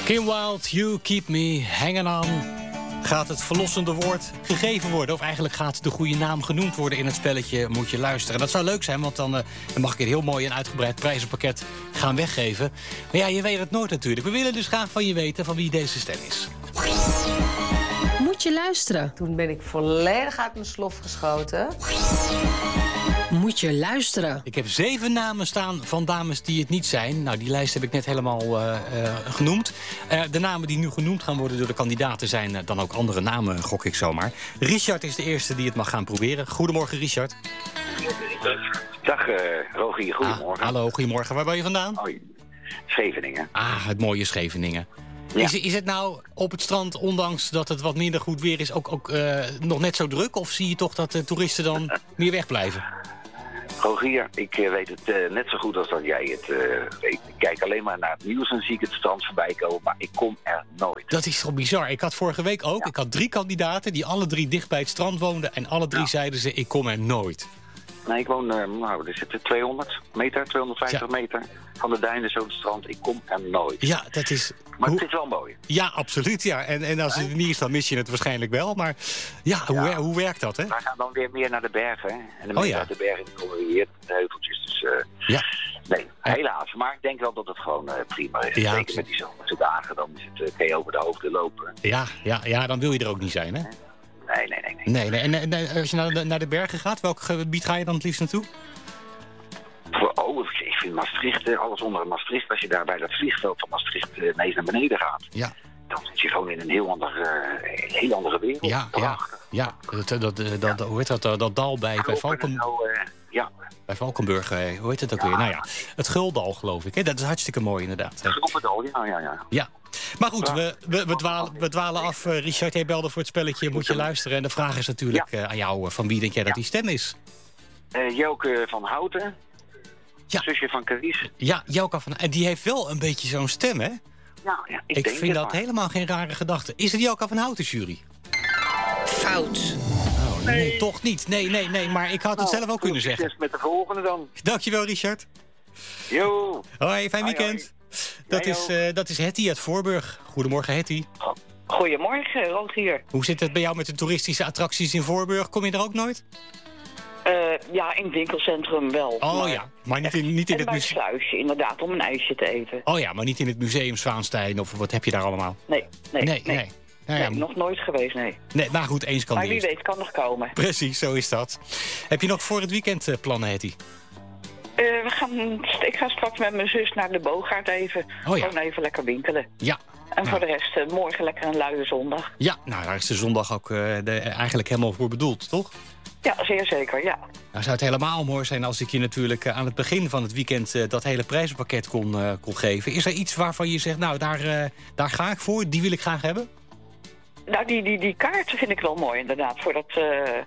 Kim Wilde, You Keep Me Hanging On. Gaat het verlossende woord gegeven worden? Of eigenlijk gaat de goede naam genoemd worden in het spelletje? Moet je luisteren. Dat zou leuk zijn, want dan mag ik een heel mooi en uitgebreid prijzenpakket gaan weggeven. Maar ja, je weet het nooit natuurlijk. We willen dus graag van je weten van wie deze stem is. Moet je luisteren. Toen ben ik volledig uit mijn slof geschoten. Moet je luisteren. Ik heb 7 namen staan van dames die het niet zijn. Nou, die lijst heb ik net helemaal genoemd. De namen die nu genoemd gaan worden door de kandidaten zijn dan ook andere namen, gok ik zomaar. Richard is de eerste die het mag gaan proberen. Goedemorgen, Richard. Dag, Rogier. Goedemorgen. Hallo, goedemorgen. Waar ben je vandaan? Scheveningen. Het mooie Scheveningen. Ja. Is het nou op het strand, ondanks dat het wat minder goed weer is, ook nog net zo druk? Of zie je toch dat de toeristen dan meer wegblijven? Rogier, ik weet het net zo goed als dat jij het weet. Ik kijk alleen maar naar het nieuws en zie ik het strand voorbij komen, maar ik kom er nooit. Dat is toch bizar. Ik had vorige week ook, ik had 3 kandidaten die alle 3 dicht bij het strand woonden. En alle 3 zeiden ze, ik kom er nooit. Nee, ik woon, er zitten 200 meter, 250 meter van de Duinen, zo'n strand. Ik kom er nooit. Ja, dat is... Maar het is wel mooi. Ja, absoluut, ja. En als het er niet is, dan mis je het waarschijnlijk wel. Maar hoe werkt dat, hè? We gaan dan weer meer naar de bergen, hè. En de meer naar de bergen komen we hier, de heuveltjes. Dus, nee, helaas. Maar ik denk wel dat het gewoon prima is. Ja, zeker met die zomerse dagen, dan is het, kun je over de hoofden lopen. Ja, dan wil je er ook niet zijn, hè? Nee. En als je naar de bergen gaat, welk gebied ga je dan het liefst naartoe? Ik vind Maastricht, alles onder Maastricht. Als je daar bij dat vliegveld van Maastricht ineens naar beneden gaat, dan zit je gewoon in een heel andere wereld. Ja. Hoe heet dat dal bij Valkenburg? Bij Valkenburg, hoe heet het ook weer? Nou ja, het Guldal, geloof ik. Hè? Dat is hartstikke mooi, inderdaad. Het Guldal, ja. Maar goed, we dwalen af. Richard, jij belde voor het spelletje, moet je luisteren. En de vraag is natuurlijk aan jou, van wie denk jij dat die stem is? Jelke van Houten. Zusje van Carice. Ja, Jelka van... En die heeft wel een beetje zo'n stem, hè? Ja, ik vind dat helemaal geen rare gedachte. Is het Jelka van Houten, jury? Fout. Oh, nee, toch niet. Nee, maar ik had het zelf ook kunnen zeggen. Met de volgende dan. Dankjewel, Richard. Jo. Hoi, fijn weekend. Dat is Hetty uit Voorburg. Goedemorgen, Hetty. Goedemorgen, Rogier. Hoe zit het bij jou met de toeristische attracties in Voorburg? Kom je er ook nooit? In het winkelcentrum wel. Maar niet in het museum. Bij het sluisje, inderdaad, om een ijsje te eten. Maar niet in het museum Zwaanstein of wat heb je daar allemaal? Nee. Nog nooit geweest, nee. Maar goed, eens kan maar wie weet kan nog komen. Precies, zo is dat. Heb je nog voor het weekend plannen, Hetty? Ik ga straks met mijn zus naar de Boogaard even. Gewoon even lekker winkelen. Ja. En voor de rest morgen lekker een luie zondag. Ja, daar is de zondag ook eigenlijk helemaal voor bedoeld, toch? Ja, zeer zeker, ja. Nou zou het helemaal mooi zijn als ik je natuurlijk aan het begin van het weekend dat hele prijzenpakket kon geven. Is er iets waarvan je zegt, nou, daar ga ik voor, die wil ik graag hebben? Nou, die kaarten vind ik wel mooi inderdaad, voor dat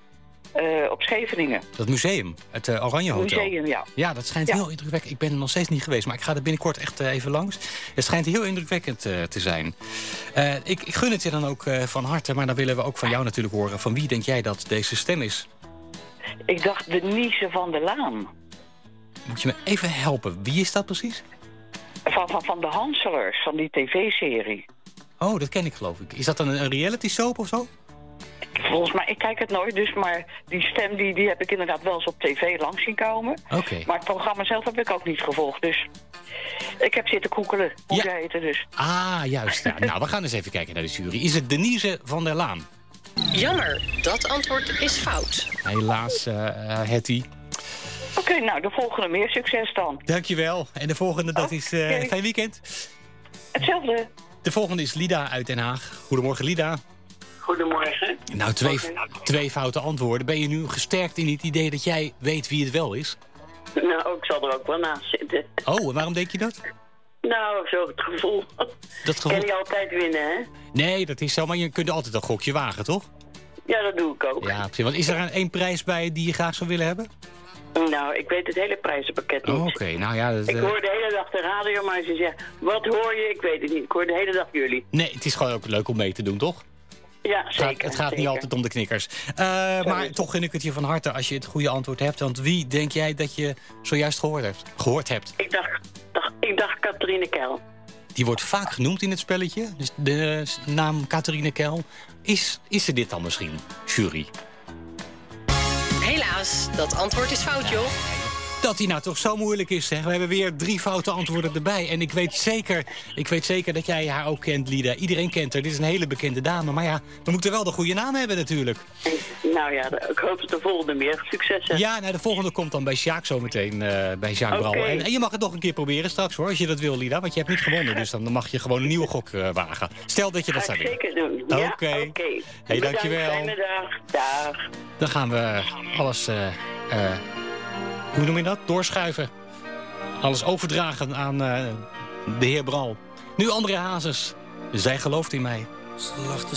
op Scheveningen. Dat museum, het Oranje Hotel. Museum, ja. Ja, dat schijnt heel indrukwekkend. Ik ben er nog steeds niet geweest, maar ik ga er binnenkort echt even langs. Het schijnt heel indrukwekkend te zijn. Ik gun het je dan ook van harte, maar dan willen we ook van jou natuurlijk horen. Van wie denk jij dat deze stem is? Ik dacht Denise van der Laan. Moet je me even helpen? Wie is dat precies? Van de Hanselers, van die tv-serie. Oh, dat ken ik geloof ik. Is dat dan een reality soap of zo? Volgens mij, ik kijk het nooit, dus maar die stem die heb ik inderdaad wel eens op tv langs zien komen. Okay. Maar het programma zelf heb ik ook niet gevolgd, dus ik heb zitten koekelen, hoe ze heten dus. Ah, juist. Ja. Nou, we gaan eens even kijken naar de jury. Is het Denise van der Laan? Jammer, dat antwoord is fout. Helaas, Hetty. Oké, nou, de volgende meer succes dan. Dankjewel. En de volgende, dat is fijn weekend. Hetzelfde. De volgende is Lida uit Den Haag. Goedemorgen, Lida. Goedemorgen. Nou, twee foute antwoorden. Ben je nu gesterkt in het idee dat jij weet wie het wel is? Nou, ik zal er ook wel naast zitten. Oh, en waarom denk je dat? Nou, zo het gevoel. Dat gevoel... Kan je altijd winnen, hè? Nee, dat is zo, maar je kunt altijd een gokje wagen, toch? Ja, dat doe ik ook. Ja, precies. Want is er één prijs bij die je graag zou willen hebben? Nou, ik weet het hele prijzenpakket niet. Oké, nou ja... Ik hoor de hele dag de radio, maar ze zegt, wat hoor je? Ik weet het niet. Ik hoor de hele dag jullie. Nee, het is gewoon ook leuk om mee te doen, toch? Ja, zeker. Het gaat niet altijd om de knikkers. Maar toch gun ik het je van harte als je het goede antwoord hebt. Want wie denk jij dat je zojuist gehoord hebt? Ik dacht Catharine Keil. Die wordt vaak genoemd in het spelletje. Dus de naam Catharine Keil. Is ze dit dan misschien, jury? Helaas, dat antwoord is fout, joh. Dat die nou toch zo moeilijk is, zeg. We hebben weer 3 foute antwoorden erbij. En ik weet zeker dat jij haar ook kent, Lida. Iedereen kent haar. Dit is een hele bekende dame. Maar ja, we moeten wel de goede naam hebben natuurlijk. Nou ja, ik hoop dat de volgende meer succes heeft. Ja, nou, de volgende komt dan bij Sjaak zometeen. Bij Sjaak Brouw. En je mag het nog een keer proberen straks, hoor. Als je dat wil, Lida. Want je hebt niet gewonnen. Dus dan mag je gewoon een nieuwe gok wagen. Stel dat je dat zou willen. Ga ik zeker doen. Ja, Oké. Hey, dankjewel. Fijne dag. Dag. Dan gaan we alles... hoe noem je dat? Doorschuiven. Alles overdragen aan de heer Bral. Nu André Hazes. Zij gelooft in mij. Ze lachte